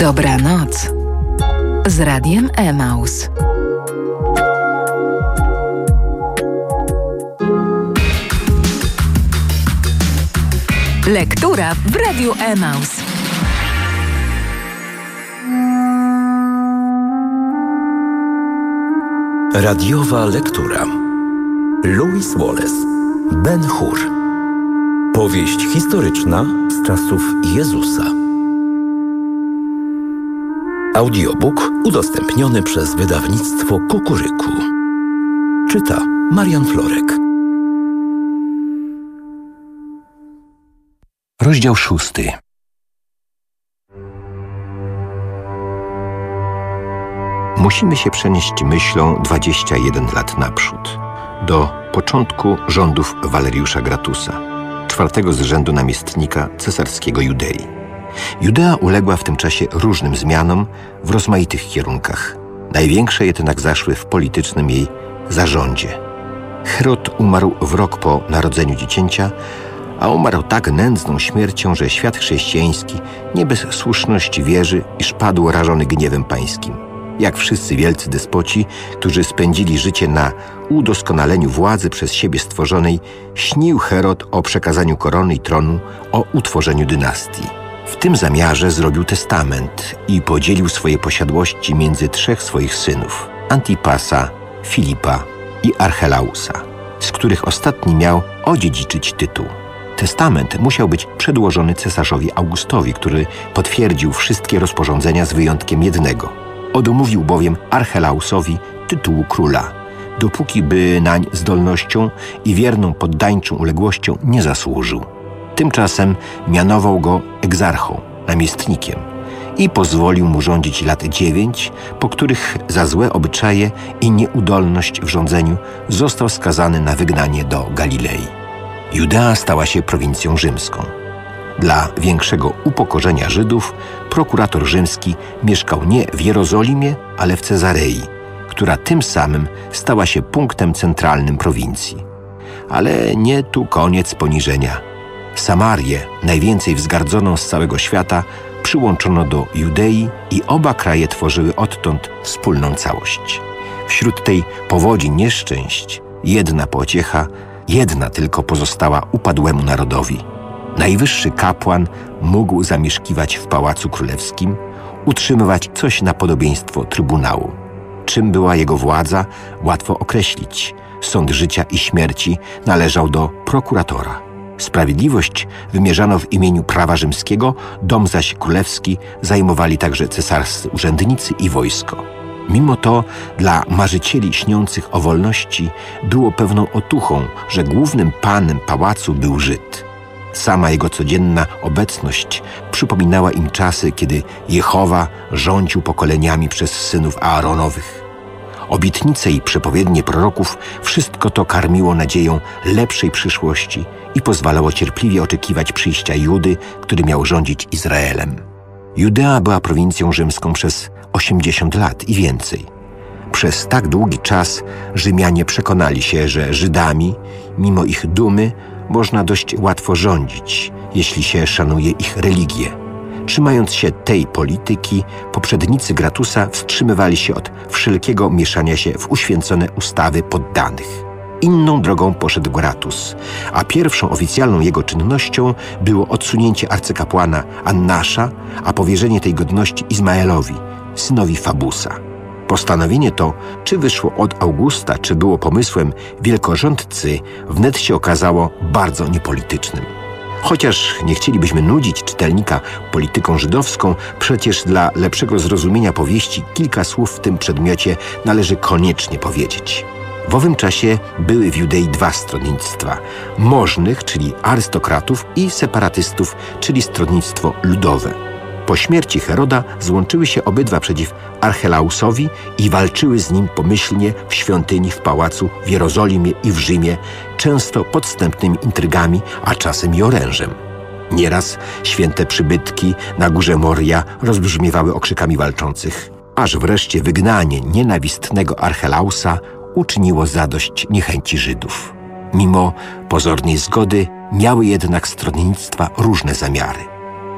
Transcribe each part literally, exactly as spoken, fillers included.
Dobranoc z Radiem Emaus. Lektura w Radiu Emaus. Radiowa lektura. Lewis Wallace, Ben-Hur. Powieść historyczna z czasów Jezusa. Audiobook udostępniony przez wydawnictwo Kukuryku. Czyta Marian Florek. Rozdział szósty. Musimy się przenieść myślą dwadzieścia jeden lat naprzód, do początku rządów Waleriusza Gratusa, czwartego z rzędu namiestnika cesarskiego Judei. Judea uległa w tym czasie różnym zmianom w rozmaitych kierunkach. Największe jednak zaszły w politycznym jej zarządzie. Herod umarł w rok po narodzeniu dziecięcia, a umarł tak nędzną śmiercią, że świat chrześcijański nie bez słuszności wierzy, iż padł rażony gniewem pańskim. Jak wszyscy wielcy despoci, którzy spędzili życie na udoskonaleniu władzy przez siebie stworzonej, śnił Herod o przekazaniu korony i tronu, o utworzeniu dynastii. W tym zamiarze zrobił testament i podzielił swoje posiadłości między trzech swoich synów, Antipasa, Filipa i Archelausa, z których ostatni miał odziedziczyć tytuł. Testament musiał być przedłożony cesarzowi Augustowi, który potwierdził wszystkie rozporządzenia z wyjątkiem jednego. Odmówił bowiem Archelausowi tytułu króla, dopóki by nań zdolnością i wierną poddańczą uległością nie zasłużył. Tymczasem mianował go egzarchą, namiestnikiem i pozwolił mu rządzić lat dziewięć, po których za złe obyczaje i nieudolność w rządzeniu został skazany na wygnanie do Galilei. Judea stała się prowincją rzymską. Dla większego upokorzenia Żydów prokurator rzymski mieszkał nie w Jerozolimie, ale w Cezarei, która tym samym stała się punktem centralnym prowincji. Ale nie tu koniec poniżenia. Samarię, najwięcej wzgardzoną z całego świata, przyłączono do Judei i oba kraje tworzyły odtąd wspólną całość. Wśród tej powodzi nieszczęść jedna pociecha, jedna tylko pozostała upadłemu narodowi. Najwyższy kapłan mógł zamieszkiwać w pałacu królewskim, utrzymywać coś na podobieństwo trybunału. Czym była jego władza, łatwo określić. Sąd życia i śmierci należał do prokuratora. Sprawiedliwość wymierzano w imieniu prawa rzymskiego, dom zaś królewski zajmowali także cesarscy urzędnicy i wojsko. Mimo to dla marzycieli śniących o wolności było pewną otuchą, że głównym panem pałacu był Żyd. Sama jego codzienna obecność przypominała im czasy, kiedy Jehowa rządził pokoleniami przez synów Aaronowych. Obietnice i przepowiednie proroków wszystko to karmiło nadzieją lepszej przyszłości i pozwalało cierpliwie oczekiwać przyjścia Judy, który miał rządzić Izraelem. Judea była prowincją rzymską przez osiemdziesiąt lat i więcej. Przez tak długi czas Rzymianie przekonali się, że Żydami, mimo ich dumy, można dość łatwo rządzić, jeśli się szanuje ich religię. Trzymając się tej polityki, poprzednicy Gratusa wstrzymywali się od wszelkiego mieszania się w uświęcone ustawy poddanych. Inną drogą poszedł Gratus, a pierwszą oficjalną jego czynnością było odsunięcie arcykapłana Annasza, a powierzenie tej godności Izmaelowi, synowi Fabusa. Postanowienie to, czy wyszło od Augusta, czy było pomysłem wielkorządcy, wnet się okazało bardzo niepolitycznym. Chociaż nie chcielibyśmy nudzić czytelnika polityką żydowską, przecież dla lepszego zrozumienia powieści kilka słów w tym przedmiocie należy koniecznie powiedzieć. W owym czasie były w Judei dwa stronnictwa: możnych, czyli arystokratów, i separatystów, czyli stronnictwo ludowe. Po śmierci Heroda złączyły się obydwa przeciw Archelausowi i walczyły z nim pomyślnie w świątyni, w pałacu, w Jerozolimie i w Rzymie, często podstępnymi intrygami, a czasem i orężem. Nieraz święte przybytki na górze Moria rozbrzmiewały okrzykami walczących, aż wreszcie wygnanie nienawistnego Archelausa uczyniło zadość niechęci Żydów. Mimo pozornej zgody miały jednak stronnictwa różne zamiary.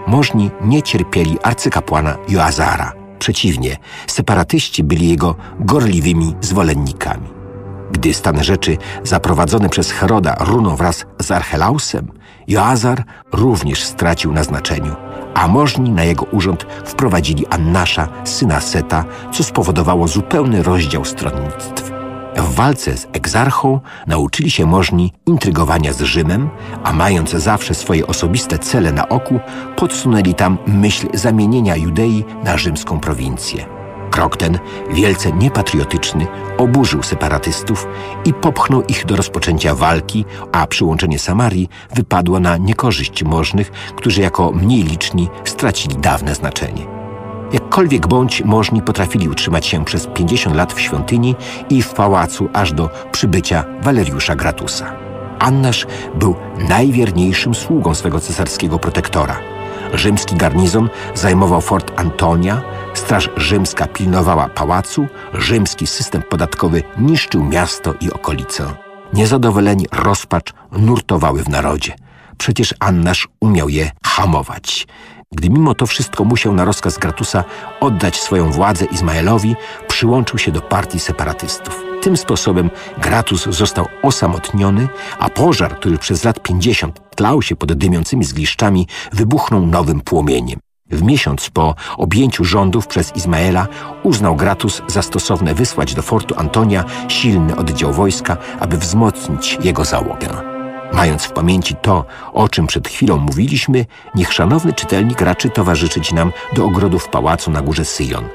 możni nie cierpieli arcykapłana Joazara. Przeciwnie, separatyści byli jego gorliwymi zwolennikami. Gdy stan rzeczy zaprowadzony przez Heroda runął wraz z Archelausem, Joazar również stracił na znaczeniu, a możni na jego urząd wprowadzili Annasza, syna Seta, co spowodowało zupełny rozdział stronnictw. W walce z egzarchą nauczyli się możni intrygowania z Rzymem, a mając zawsze swoje osobiste cele na oku, podsunęli tam myśl zamienienia Judei na rzymską prowincję. Krok ten, wielce niepatriotyczny, oburzył separatystów i popchnął ich do rozpoczęcia walki, a przyłączenie Samarii wypadło na niekorzyść możnych, którzy jako mniej liczni stracili dawne znaczenie. Jakkolwiek bądź, możni potrafili utrzymać się przez pięćdziesiąt lat w świątyni i w pałacu aż do przybycia Waleriusza Gratusa. Annasz był najwierniejszym sługą swego cesarskiego protektora. Rzymski garnizon zajmował fort Antonia, straż rzymska pilnowała pałacu, rzymski system podatkowy niszczył miasto i okolice. Niezadowoleni rozpacz nurtowały w narodzie. Przecież Annasz umiał je hamować. Gdy mimo to wszystko musiał na rozkaz Gratusa oddać swoją władzę Izmaelowi, przyłączył się do partii separatystów. Tym sposobem Gratus został osamotniony, a pożar, który przez lat pięćdziesiąt tlał się pod dymiącymi zgliszczami, wybuchnął nowym płomieniem. W miesiąc po objęciu rządów przez Izmaela uznał Gratus za stosowne wysłać do fortu Antonia silny oddział wojska, aby wzmocnić jego załogę. Mając w pamięci to, o czym przed chwilą mówiliśmy, niech szanowny czytelnik raczy towarzyszyć nam do ogrodu w pałacu na górze Syjon.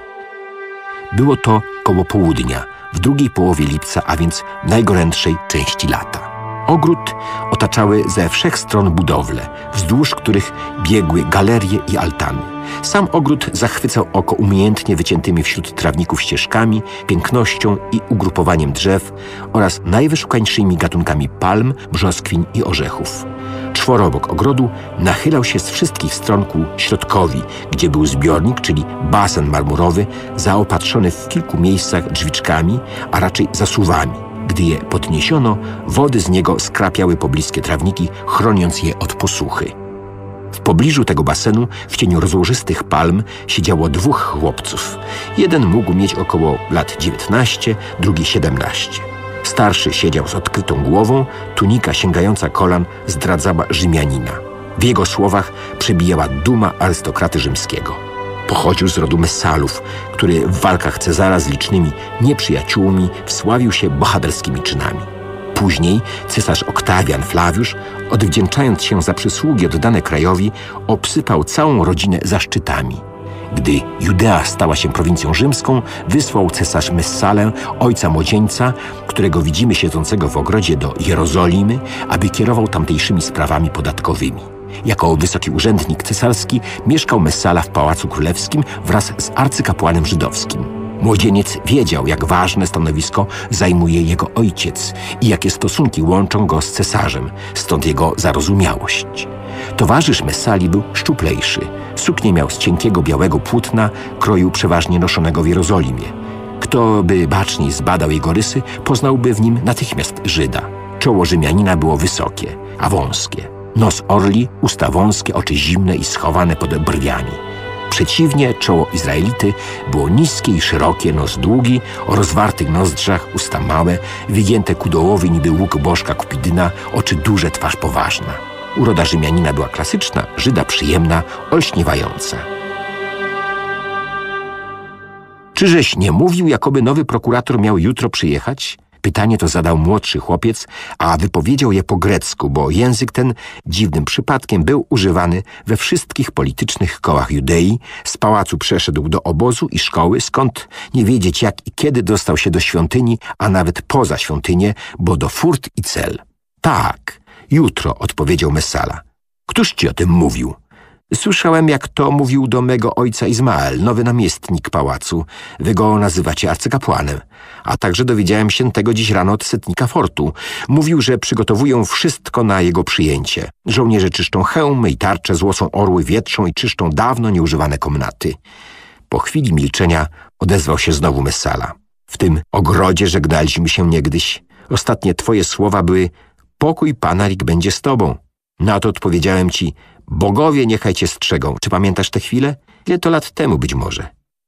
Było to koło południa, w drugiej połowie lipca, a więc najgorętszej części lata. Ogród otaczały ze wszech stron budowle, wzdłuż których biegły galerie i altany. Sam ogród zachwycał oko umiejętnie wyciętymi wśród trawników ścieżkami, pięknością i ugrupowaniem drzew oraz najwyszukańszymi gatunkami palm, brzoskwiń i orzechów. Czworobok ogrodu nachylał się z wszystkich stron ku środkowi, gdzie był zbiornik, czyli basen marmurowy, zaopatrzony w kilku miejscach drzwiczkami, a raczej zasuwami. Gdy je podniesiono, wody z niego skrapiały pobliskie trawniki, chroniąc je od posuchy. W pobliżu tego basenu, w cieniu rozłożystych palm, siedziało dwóch chłopców. Jeden mógł mieć około lat dziewiętnaście, drugi siedemnaście. Starszy siedział z odkrytą głową, tunika sięgająca kolan zdradzała Rzymianina. W jego słowach przebijała duma arystokraty rzymskiego. Pochodził z rodu Messalów, który w walkach Cezara z licznymi nieprzyjaciółmi wsławił się bohaterskimi czynami. Później cesarz Oktawian Flawiusz, odwdzięczając się za przysługi oddane krajowi, obsypał całą rodzinę zaszczytami. Gdy Judea stała się prowincją rzymską, wysłał cesarz Messalę, ojca młodzieńca, którego widzimy siedzącego w ogrodzie, do Jerozolimy, aby kierował tamtejszymi sprawami podatkowymi. Jako wysoki urzędnik cesarski mieszkał Messala w Pałacu Królewskim wraz z arcykapłanem żydowskim. Młodzieniec wiedział, jak ważne stanowisko zajmuje jego ojciec i jakie stosunki łączą go z cesarzem, stąd jego zarozumiałość. Towarzysz Messali był szczuplejszy. Suknię miał z cienkiego białego płótna, kroju przeważnie noszonego w Jerozolimie. Kto by baczniej zbadał jego rysy, poznałby w nim natychmiast Żyda. Czoło Rzymianina było wysokie, a wąskie. Nos orli, usta wąskie, oczy zimne i schowane pod brwiami. Przeciwnie, czoło Izraelity było niskie i szerokie, nos długi, o rozwartych nozdrzach, usta małe, wygięte ku dołowi niby łuk bożka Kupidyna, oczy duże, twarz poważna. Uroda Rzymianina była klasyczna, Żyda przyjemna, olśniewająca. Czyżeś nie mówił, jakoby nowy prokurator miał jutro przyjechać? Pytanie to zadał młodszy chłopiec, a wypowiedział je po grecku, bo język ten dziwnym przypadkiem był używany we wszystkich politycznych kołach Judei. Z pałacu przeszedł do obozu i szkoły, skąd nie wiedzieć jak i kiedy dostał się do świątyni, a nawet poza świątynię, bo do furt i cel. Tak, jutro, odpowiedział Messala. Któż ci o tym mówił? Słyszałem, jak to mówił do mego ojca Izmael, nowy namiestnik pałacu. Wy go nazywacie arcykapłanem. A także dowiedziałem się tego dziś rano od setnika fortu. Mówił, że przygotowują wszystko na jego przyjęcie. Żołnierze czyszczą hełmy i tarcze, złocą orły, wietrzą i czyszczą dawno nieużywane komnaty. Po chwili milczenia odezwał się znowu Messala. W tym ogrodzie żegnaliśmy się niegdyś. Ostatnie twoje słowa były: pokój Pana niech będzie z tobą. Na to odpowiedziałem ci: Bogowie niechaj cię strzegą. Czy pamiętasz tę chwilę? Ile to lat temu być może?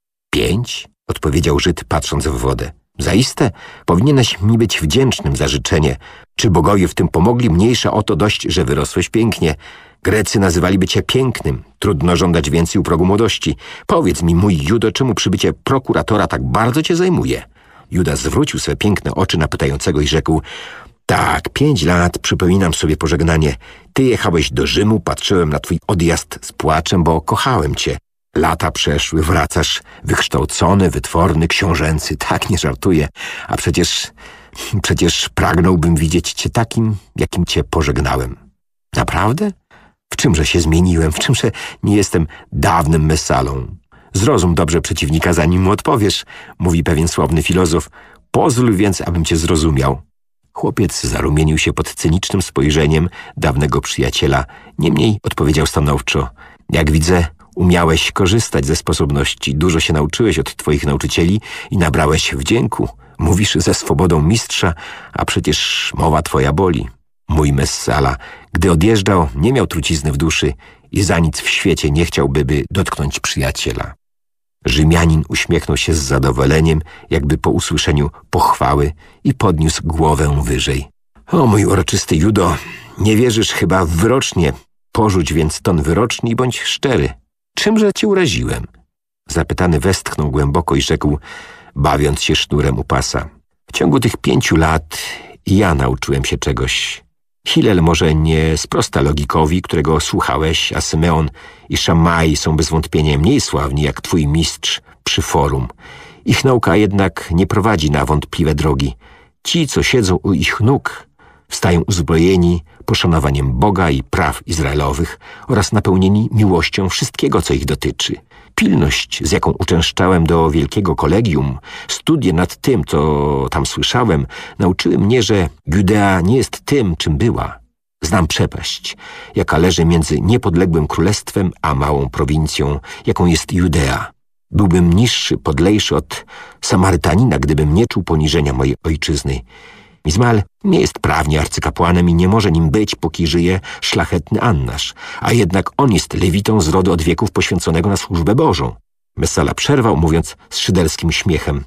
Pięć? Odpowiedział Żyd, patrząc w wodę. Zaiste, powinieneś mi być wdzięcznym za życzenie. Czy bogowie w tym pomogli? Mniejsza o to dość, że wyrosłeś pięknie. Grecy nazywaliby cię pięknym. Trudno żądać więcej u progu młodości. Powiedz mi, mój Judo, czemu przybycie prokuratora tak bardzo cię zajmuje? Juda zwrócił swe piękne oczy na pytającego i rzekł: tak, pięć lat, przypominam sobie pożegnanie. Ty jechałeś do Rzymu, patrzyłem na twój odjazd z płaczem, bo kochałem cię. Lata przeszły, wracasz wykształcony, wytworny, książęcy. Tak, nie żartuję. A przecież, przecież pragnąłbym widzieć cię takim, jakim cię pożegnałem. Naprawdę? W czymże się zmieniłem? W czymże nie jestem dawnym Messalą? Zrozum dobrze przeciwnika, zanim mu odpowiesz, mówi pewien sławny filozof. Pozwól więc, abym cię zrozumiał. Chłopiec zarumienił się pod cynicznym spojrzeniem dawnego przyjaciela. Niemniej odpowiedział stanowczo. Jak widzę, umiałeś korzystać ze sposobności. Dużo się nauczyłeś od twoich nauczycieli i nabrałeś wdzięku. Mówisz ze swobodą mistrza, a przecież mowa twoja boli. Mój Messala, gdy odjeżdżał, nie miał trucizny w duszy i za nic w świecie nie chciałby by dotknąć przyjaciela. Rzymianin uśmiechnął się z zadowoleniem, jakby po usłyszeniu pochwały, i podniósł głowę wyżej. O mój uroczysty Judo, nie wierzysz chyba w wyrocznie. Porzuć więc ton wyroczni i bądź szczery. Czymże cię uraziłem? Zapytany westchnął głęboko i rzekł, bawiąc się sznurem u pasa. W ciągu tych pięciu lat i ja nauczyłem się czegoś. Hillel może nie sprosta logikowi, którego słuchałeś, a Symeon i Szammai są bez wątpienia mniej sławni jak twój mistrz przy forum. Ich nauka jednak nie prowadzi na wątpliwe drogi. Ci, co siedzą u ich nóg, wstają uzbrojeni poszanowaniem Boga i praw izraelowych oraz napełnieni miłością wszystkiego, co ich dotyczy. Pilność, z jaką uczęszczałem do wielkiego kolegium, studie nad tym, co tam słyszałem, nauczyły mnie, że Judea nie jest tym, czym była. Znam przepaść, jaka leży między niepodległym królestwem a małą prowincją, jaką jest Judea. Byłbym niższy, podlejszy od Samarytanina, gdybym nie czuł poniżenia mojej ojczyzny. Izmael nie jest prawnie arcykapłanem i nie może nim być, póki żyje szlachetny Annasz, a jednak on jest lewitą z rodu od wieków poświęconego na służbę Bożą. Messala przerwał, mówiąc z szyderskim śmiechem.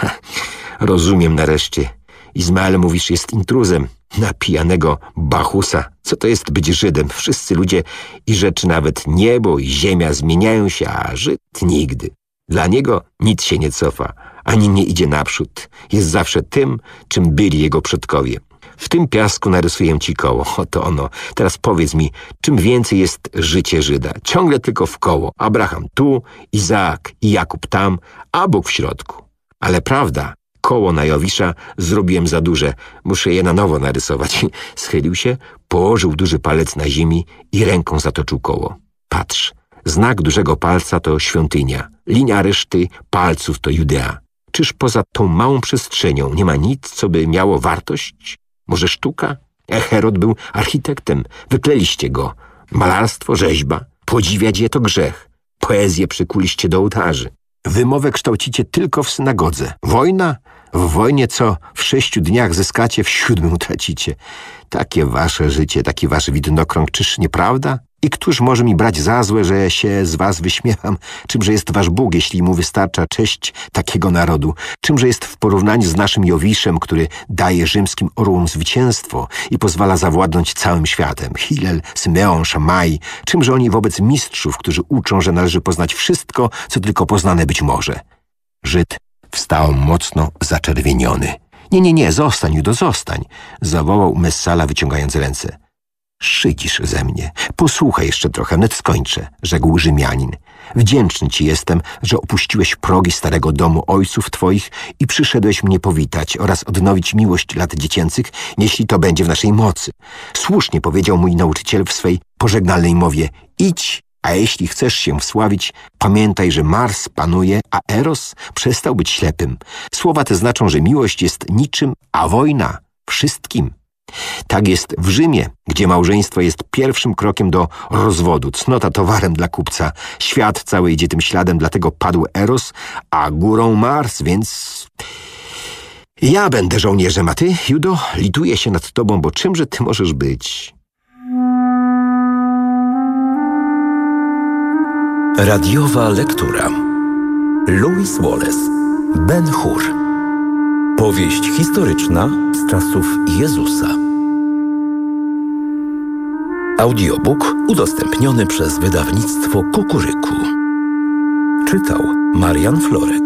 Rozumiem nareszcie. Izmael, mówisz, jest intruzem na pijanego Bachusa. Co to jest być Żydem? Wszyscy ludzie i rzeczy, nawet niebo i ziemia zmieniają się, a Żyd nigdy. Dla niego nic się nie cofa, ani nie idzie naprzód. Jest zawsze tym, czym byli jego przodkowie. W tym piasku narysuję ci koło. Oto ono. Teraz powiedz mi, czym więcej jest życie Żyda? Ciągle tylko w koło. Abraham tu, Izaak i Jakub tam, a Bóg w środku. Ale prawda, koło na Jowisza zrobiłem za duże. Muszę je na nowo narysować. Schylił się, położył duży palec na ziemi i ręką zatoczył koło. Patrz. Znak dużego palca to świątynia. Linia reszty palców to Judea. Czyż poza tą małą przestrzenią nie ma nic, co by miało wartość? Może sztuka? Herod był architektem. Wykleliście go. Malarstwo, rzeźba. Podziwiać je to grzech. Poezję przykuliście do ołtarzy. Wymowę kształcicie tylko w synagodze. Wojna? W wojnie co w sześciu dniach zyskacie, w siódmym utracicie. Takie wasze życie, taki wasz widnokrąg, czyż nieprawda? I któż może mi brać za złe, że się z was wyśmiewam? Czymże jest wasz Bóg, jeśli mu wystarcza cześć takiego narodu? Czymże jest w porównaniu z naszym Jowiszem, który daje rzymskim orłom zwycięstwo i pozwala zawładnąć całym światem? Hillel, Symeon, Szammai. Czymże oni wobec mistrzów, którzy uczą, że należy poznać wszystko, co tylko poznane być może? Żyd wstał mocno zaczerwieniony. Nie, nie, nie, zostań, Judo, zostań, zawołał Messala, wyciągając ręce. Szydzisz ze mnie. Posłuchaj jeszcze trochę, wnet skończę, rzekł Rzymianin. Wdzięczny ci jestem, że opuściłeś progi starego domu ojców twoich i przyszedłeś mnie powitać oraz odnowić miłość lat dziecięcych, jeśli to będzie w naszej mocy. Słusznie powiedział mój nauczyciel w swej pożegnalnej mowie. Idź, a jeśli chcesz się wsławić, pamiętaj, że Mars panuje, a Eros przestał być ślepym. Słowa te znaczą, że miłość jest niczym, a wojna wszystkim. Tak jest w Rzymie, gdzie małżeństwo jest pierwszym krokiem do rozwodu, cnota towarem dla kupca. Świat cały idzie tym śladem, dlatego padł Eros, a górą Mars, więc... Ja będę żołnierzem, a ty, Judo, lituję się nad tobą, bo czymże ty możesz być? Radiowa lektura. Louis Wallace, Ben Hur. Powieść historyczna z czasów Jezusa. Audiobook udostępniony przez wydawnictwo Kukuryku. Czytał Marian Florek.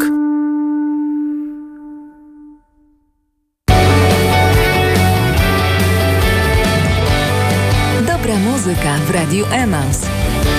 Dobra muzyka w Radiu Emaus.